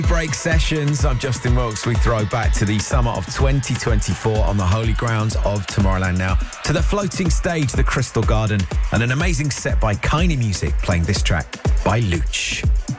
Break Sessions. I'm Justin Wilkes. We throw back to the summer of 2024 on the holy grounds of Tomorrowland now, to the floating stage, the Crystal Garden, and an amazing set by Kiney Music playing this track by Luch.